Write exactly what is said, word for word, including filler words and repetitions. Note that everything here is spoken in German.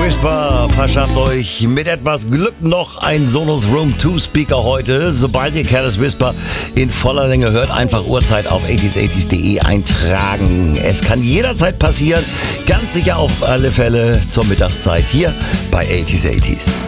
Whisper verschafft euch mit etwas Glück noch ein Sonos Room zwei Speaker heute. Sobald ihr Careless Whisper in voller Länge hört, einfach Uhrzeit auf achtziger achtzig punkt de eintragen. Es kann jederzeit passieren, ganz sicher auf alle Fälle zur Mittagszeit hier bei achtziger achtzig.